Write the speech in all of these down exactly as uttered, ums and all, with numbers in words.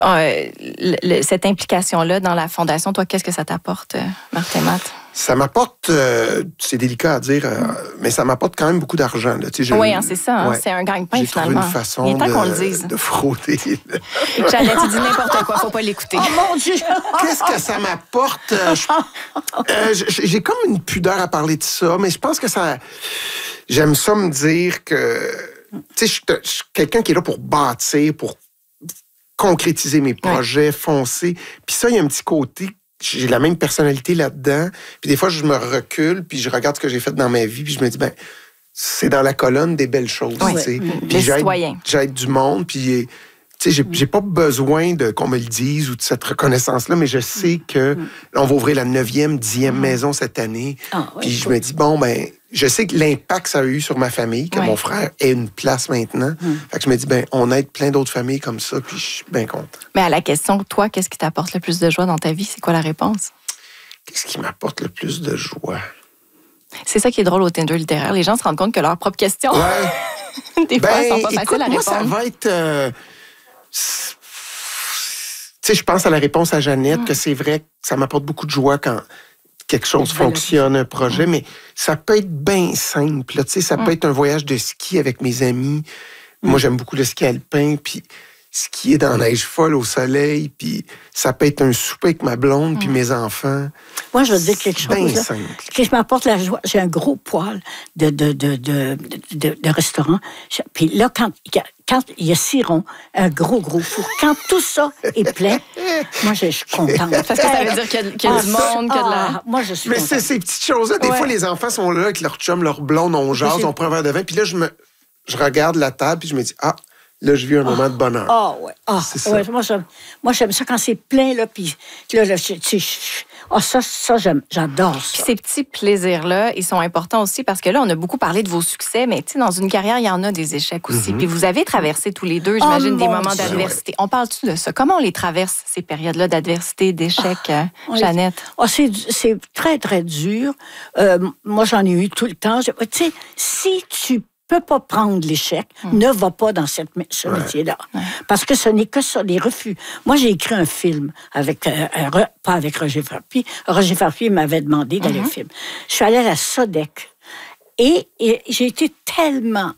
Euh, le, le, cette implication-là dans la fondation, toi, qu'est-ce que ça t'apporte, euh, Martin Matt? Ça m'apporte, euh, c'est délicat à dire, euh, mm. mais ça m'apporte quand même beaucoup d'argent. Là. Tu sais, oui, hein, c'est ça. Hein, ouais. C'est un gagne-pain, j'ai finalement. J'ai trouvé une façon Il est temps de, qu'on le dise. de frauder. J'allais te dire n'importe quoi, faut pas l'écouter. Oh mon Dieu! Qu'est-ce que ça m'apporte? Euh, euh, j'ai comme une pudeur à parler de ça, mais je pense que ça... J'aime ça me dire que... Tu sais, je suis quelqu'un qui est là pour bâtir, pour concrétiser mes projets, ouais. foncer. Puis ça, il y a un petit côté... J'ai la même personnalité là-dedans. Puis des fois, je me recule, puis je regarde ce que j'ai fait dans ma vie, puis je me dis, ben c'est dans la colonne des belles choses. Oui. Tu sais. Mmh. Puis j'aide, j'aide du monde, puis... Tu sais, j'ai, j'ai pas besoin de qu'on me le dise ou de cette reconnaissance-là, mais je sais que mm. là, on va ouvrir la neuvième, dixième mm. maison cette année. Ah, ouais, puis je me dis, bon, ben, je sais que l'impact que ça a eu sur ma famille, que ouais. mon frère ait une place maintenant. Mm. Fait que je me dis, ben, on aide plein d'autres familles comme ça, puis je suis bien content. Mais à la question, toi, qu'est-ce qui t'apporte le plus de joie dans ta vie? C'est quoi la réponse? Qu'est-ce qui m'apporte le plus de joie? C'est ça qui est drôle au Tinder littéraire. Les gens se rendent compte que leurs propres questions, ouais. des ben, fois, sont pas écoute, faciles à moi, répondre. Ça va être... Euh... Tu sais, je pense à la réponse à Jeannette, mmh. que c'est vrai que ça m'apporte beaucoup de joie quand quelque chose fonctionne, un projet, mmh. mais ça peut être bien simple. Tu sais, ça mmh. peut être un voyage de ski avec mes amis. Mmh. Moi, j'aime beaucoup le ski alpin, puis skier dans la neige folle au soleil, puis ça peut être un souper avec ma blonde, mmh. puis mes enfants. Moi, je veux dire quelque chose. Bien là, simple. Qui m'apporte la joie. J'ai un gros poêle de, de, de, de, de, de restaurant. Puis là, quand... Quand il y a six ronds, un gros, gros four, quand tout ça est plein, moi, je suis contente. Parce que ça veut dire qu'il y a, qu'il y a ah, du monde, qu'il y a de la... Ah, moi, je suis Mais contente. c'est ces petites choses-là. Des ouais. fois, les enfants sont là avec leur chum, leur blonde, on jase, on prend un verre de vin. Puis là, je, me, je regarde la table, puis je me dis, ah, là, je vis un oh. moment de bonheur. Ah, oh, ouais. Ah, c'est ouais. ça. Moi, j'aime, moi, j'aime ça quand c'est plein, là, puis là, là, je, je, je, ah, ça, ça j'aime, j'adore ça. Puis ces petits plaisirs-là, ils sont importants aussi parce que là, on a beaucoup parlé de vos succès, mais tu sais, dans une carrière, il y en a des échecs aussi. Mm-hmm. Puis vous avez traversé tous les deux, j'imagine, oh, des moments Dieu. d'adversité. On parle-tu de ça? Comment on les traverse, ces périodes-là d'adversité, d'échecs, ah, euh, Jeannette? Ah, c'est, c'est très, très dur. Euh, moi, j'en ai eu tout le temps. Tu sais, si tu ne peux pas prendre l'échec, mmh. ne va pas dans cette, ce ouais. métier-là. Ouais. Parce que ce n'est que ça, les refus. Moi, j'ai écrit un film, avec euh, un, pas avec Roger Farpy. Roger Farpy m'avait demandé d'aller mmh. au film. Je suis allée à la Sodec et, et j'ai été tellement...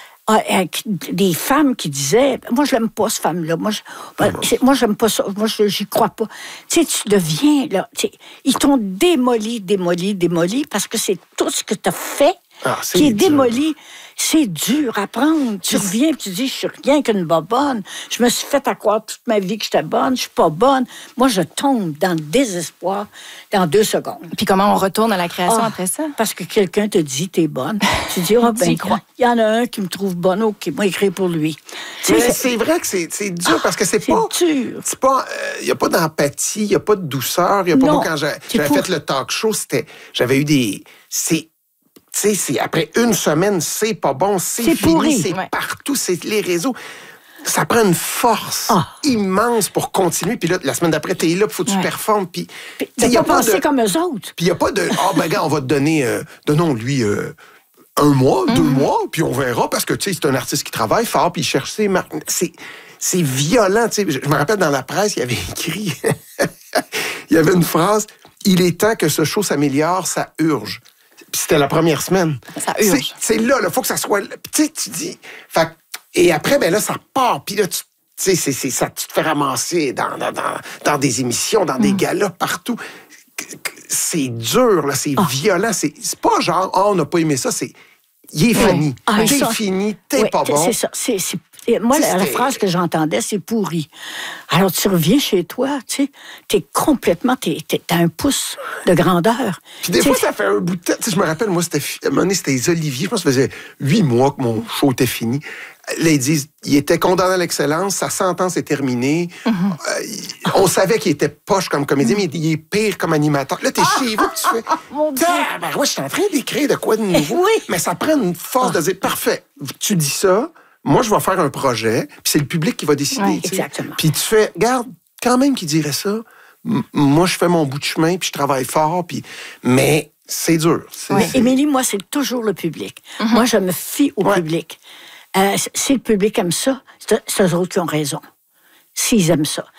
avec des femmes qui disaient, moi, je l'aime pas, cette femme-là. Moi, je, mmh. moi, j'aime pas ça. Moi, je, j'y crois pas. Tu sais, tu deviens, là, tu sais, ils t'ont démoli, démoli, démoli, parce que c'est tout ce que tu as fait ah, qui est dur. démoli. C'est dur à prendre. Tu reviens et tu dis, je suis rien qu'une bobonne. Je me suis fait à croire toute ma vie que j'étais bonne. Je suis pas bonne. Moi, je tombe dans le désespoir dans deux secondes. Puis comment on retourne à la création ah, après ça? Parce que quelqu'un te dit, t'es bonne. Tu dis, oh, ben, il y en a un qui me trouve bonne, oh, qui m'a écrit pour lui. Mais c'est, c'est vrai que c'est, c'est dur parce que c'est, c'est pas... dur. C'est pas... Il euh, n'y a pas d'empathie, il n'y a pas de douceur. Y a pas non, moi, quand j'avais, j'avais pour... fait le talk show, c'était... J'avais eu des... C'est... Tu sais, c'est, après une semaine, c'est pas bon, c'est, c'est fini, pourri. c'est ouais. partout, c'est les réseaux. Ça prend une force oh. immense pour continuer. Puis là, la semaine d'après, t'es là, il faut que tu ouais. performes. Puis tu n'as pas pensé de... comme eux autres. Puis il n'y a pas de, ah, oh, ben, gars, on va te donner, euh, donnons-lui euh, un mois, mm-hmm. deux mois, puis on verra, parce que, tu sais, c'est un artiste qui travaille fort, puis il cherche ses marques. C'est, c'est violent, tu sais. Je me rappelle, dans la presse, il y avait écrit, il y avait une phrase, il est temps que ce show s'améliore, ça urge. Puis c'était la première semaine. Ça urge. C'est, c'est là, il faut que ça soit... Tu sais, tu dis... Fait, et après, ben là, ça part. Puis là, tu sais, c'est, c'est, ça, tu te fais ramasser dans, dans, dans, dans des émissions, dans mm. des galas, partout. C'est dur, là, c'est oh. violent. C'est, c'est pas genre, oh, on n'a pas aimé ça, c'est... Il est fini. Ouais. Ah, t'es ça. fini, t'es oui, pas bon. C'est ça, c'est... c'est... Et moi, la, la phrase que j'entendais, c'est pourri. Alors, tu reviens chez toi, tu sais, t'es complètement, t'es, t'es, t'as un pouce de grandeur. Puis des t'sais, fois, ça fait un bout de temps. Tu sais, je me rappelle, moi, c'était, à un moment donné, c'était les Oliviers. Je pense que ça faisait huit mois que mon show était fini. Là, ils disent, il était condamné à l'excellence, sa sentence est terminée. Mm-hmm. Euh, il, on savait qu'il était poche comme comédien, mm-hmm. mais il est pire comme animateur. Là, t'es chez vous, tu fais... Mon Dieu! Ah, ben, ouais, je suis en train d'écrire de quoi de nouveau. Oui. Mais ça prend une force oh. de dire, parfait, tu dis ça, moi, je vais faire un projet, puis c'est le public qui va décider. Oui, exactement. Puis tu fais, regarde, quand même qu'il dirait ça, m- moi, je fais mon bout de chemin, puis je travaille fort, puis... Mais c'est dur. C'est, oui, c'est... Émilie, moi, c'est toujours le public. Mm-hmm. Moi, je me fie au ouais. public. Euh, si le public aime ça, c'est, c'est eux autres qui ont raison. S'ils aiment ça.